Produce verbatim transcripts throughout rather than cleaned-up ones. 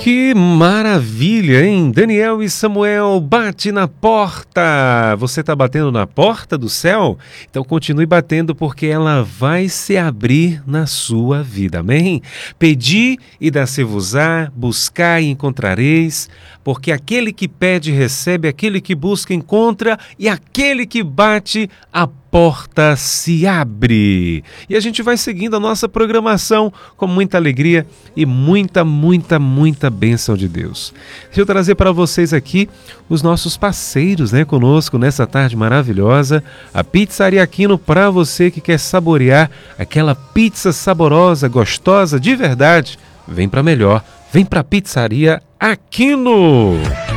Que maravilha, hein? Daniel e Samuel, bate na porta. Você está batendo na porta do céu? Então continue batendo, porque ela vai se abrir na sua vida, amém? Pedi e dá-se-vos-á, buscar e encontrareis, porque aquele que pede recebe, aquele que busca encontra, e aquele que bate, a porta se abre. E a gente vai seguindo a nossa programação com muita alegria e muita, muita, muita bênção de Deus. Deixa eu trazer para vocês aqui os nossos parceiros, né, conosco nessa tarde maravilhosa. A Pizzaria Aquino, para você que quer saborear aquela pizza saborosa, gostosa, de verdade. Vem para melhor, vem para a Pizzaria Aquino.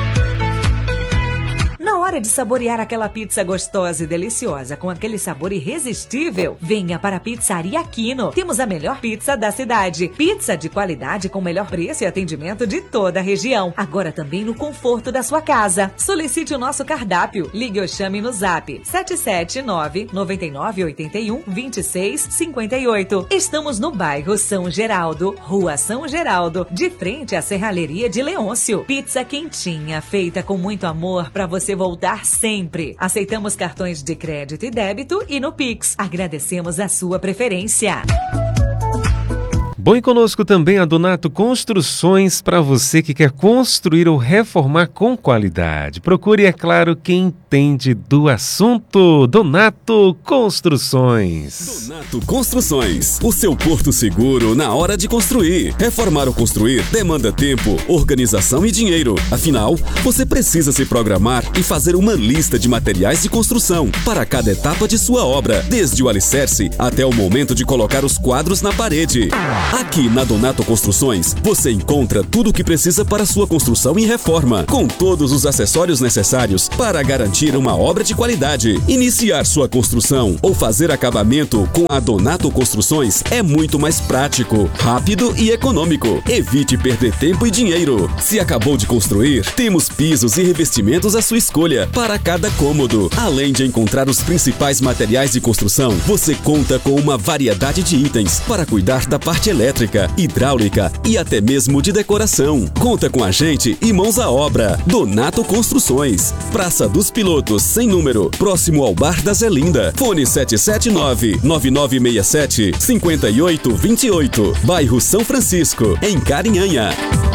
Hora de saborear aquela pizza gostosa e deliciosa com aquele sabor irresistível? Venha para a Pizzaria Aquino. Temos a melhor pizza da cidade. Pizza de qualidade com melhor preço e atendimento de toda a região. Agora também no conforto da sua casa. Solicite o nosso cardápio. Ligue ou chame no zap sete sete nove, nove nove oito um, dois seis cinco oito. Estamos no bairro São Geraldo, Rua São Geraldo, de frente à Serralheria de Leôncio. Pizza quentinha, feita com muito amor para você voltar sempre. Aceitamos cartões de crédito e débito e no Pix. Agradecemos a sua preferência. Bom, e conosco também a Donato Construções, para você que quer construir ou reformar com qualidade. Procure, é claro, quem entende do assunto. Donato Construções. Donato Construções, o seu porto seguro na hora de construir. Reformar ou construir demanda tempo, organização e dinheiro. Afinal, você precisa se programar e fazer uma lista de materiais de construção para cada etapa de sua obra, desde o alicerce até o momento de colocar os quadros na parede. Aqui na Donato Construções, você encontra tudo o que precisa para sua construção e reforma, com todos os acessórios necessários para garantir uma obra de qualidade. Iniciar sua construção ou fazer acabamento com a Donato Construções é muito mais prático, rápido e econômico. Evite perder tempo e dinheiro. Se acabou de construir, temos pisos e revestimentos à sua escolha para cada cômodo. Além de encontrar os principais materiais de construção, você conta com uma variedade de itens para cuidar da parte elétrica, hidráulica e até mesmo de decoração. Conta com a gente e mãos à obra. Donato Construções, Praça dos Pilotos, sem número, próximo ao Bar da Zelinda. Fone sete sete nove, nove nove seis sete, cinco oito dois oito, bairro São Francisco, em Carinhanha.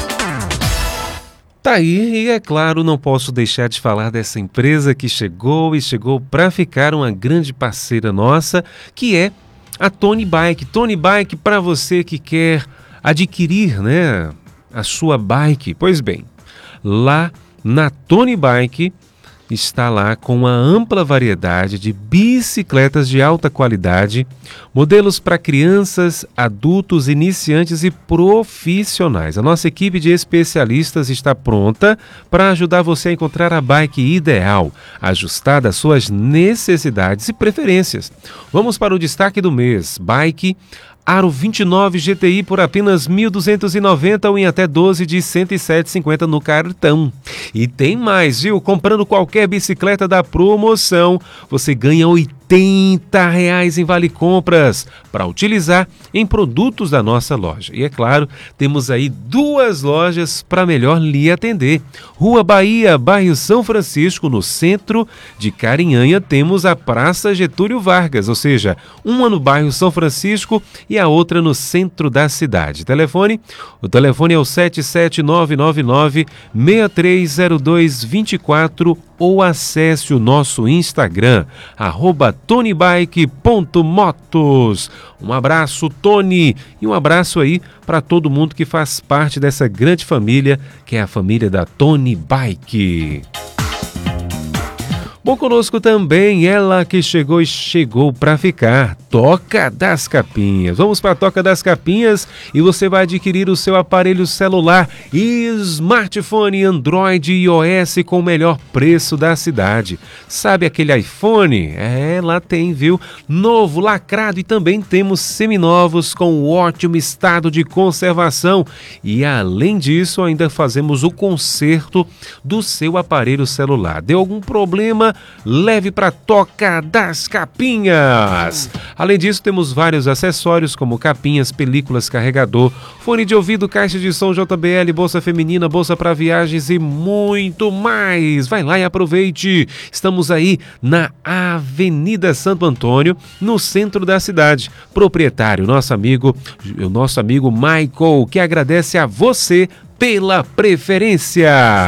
Tá aí, e é claro, não posso deixar de falar dessa empresa que chegou e chegou para ficar, uma grande parceira nossa, que é a Tony Bike. Tony Bike, para você que quer adquirir, né, a sua bike. Pois bem, lá na Tony Bike está lá com uma ampla variedade de bicicletas de alta qualidade, modelos para crianças, adultos, iniciantes e profissionais. A nossa equipe de especialistas está pronta para ajudar você a encontrar a bike ideal, ajustada às suas necessidades e preferências. Vamos para o destaque do mês: bike Aro vinte e nove G T I por apenas mil duzentos e noventa ou em até doze de cento e sete reais e cinquenta centavos no cartão. E tem mais, viu? Comprando qualquer bicicleta da promoção, você ganha oitenta reais em vale compras para utilizar em produtos da nossa loja. E é claro, temos aí duas lojas para melhor lhe atender. Rua Bahia, bairro São Francisco, no centro de Carinhanha, temos a Praça Getúlio Vargas, ou seja, uma no bairro São Francisco e a outra no centro da cidade. Telefone? O telefone é o sete sete nove nove nove, seis três zero dois dois quatro ou acesse o nosso Instagram, arroba tonybike ponto motos. Um abraço, Tony, e um abraço aí para todo mundo que faz parte dessa grande família, que é a família da Tony Bike. Bom, conosco também ela que chegou e chegou para ficar, Toca das Capinhas. Vamos para a Toca das Capinhas e você vai adquirir o seu aparelho celular e smartphone Android e iOS com o melhor preço da cidade. Sabe aquele iPhone? É, lá tem, viu? Novo, lacrado, e também temos seminovos com ótimo estado de conservação. E além disso, ainda fazemos o conserto do seu aparelho celular. Deu algum problema? programa, leve para Toca das Capinhas. Além disso, temos vários acessórios como capinhas, películas, carregador, fone de ouvido, caixa de som J B L, bolsa feminina, bolsa para viagens e muito mais. Vai lá e aproveite. Estamos aí na Avenida Santo Antônio, no centro da cidade. Proprietário, nosso amigo, o nosso amigo Michael, que agradece a você pela preferência.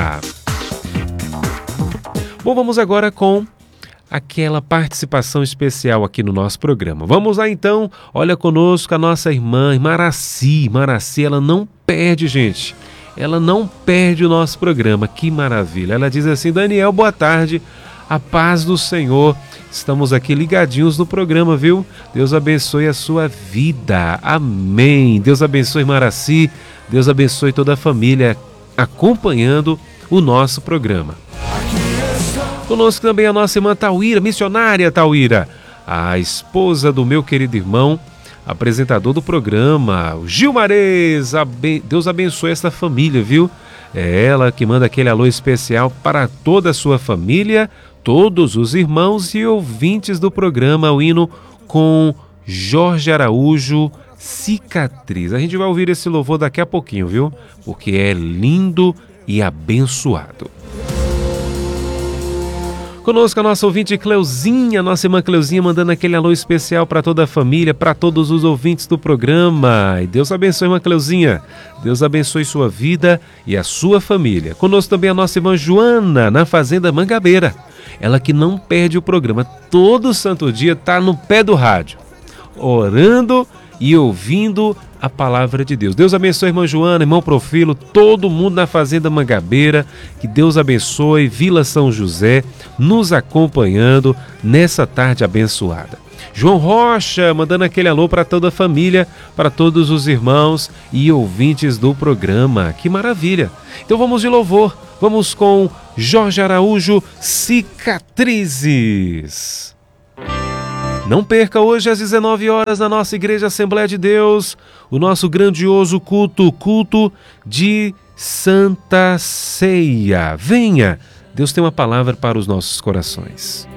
Bom, vamos agora com aquela participação especial aqui no nosso programa. Vamos lá então, olha conosco a nossa irmã Maraci. Maraci, ela não perde, gente. Ela não perde o nosso programa, que maravilha. Ela diz assim: Daniel, boa tarde, a paz do Senhor. Estamos aqui ligadinhos no programa, viu? Deus abençoe a sua vida. Amém. Deus abençoe Maraci. Deus abençoe toda a família acompanhando o nosso programa. Conosco também a nossa irmã Tauíra, missionária Tauíra, a esposa do meu querido irmão, apresentador do programa, o Gilmarez. Deus abençoe essa família, viu? É ela que manda aquele alô especial para toda a sua família, todos os irmãos e ouvintes do programa, o hino com Jorge Araújo, Cicatriz. A gente vai ouvir esse louvor daqui a pouquinho, viu? Porque é lindo e abençoado. Conosco a nossa ouvinte Cleuzinha, nossa irmã Cleuzinha, mandando aquele alô especial para toda a família, para todos os ouvintes do programa. E Deus abençoe, irmã Cleuzinha. Deus abençoe sua vida e a sua família. Conosco também a nossa irmã Joana, na Fazenda Mangabeira. Ela que não perde o programa, todo santo dia está no pé do rádio, orando e ouvindo a palavra de Deus. Deus abençoe a irmã Joana, irmão Profilo, todo mundo na Fazenda Mangabeira. Que Deus abençoe Vila São José, nos acompanhando nessa tarde abençoada. João Rocha, mandando aquele alô para toda a família, para todos os irmãos e ouvintes do programa. Que maravilha! Então vamos de louvor, vamos com Jorge Araújo, Cicatrizes. Não perca hoje às dezenove horas na nossa Igreja Assembleia de Deus, o nosso grandioso culto, culto de Santa Ceia. Venha, Deus tem uma palavra para os nossos corações.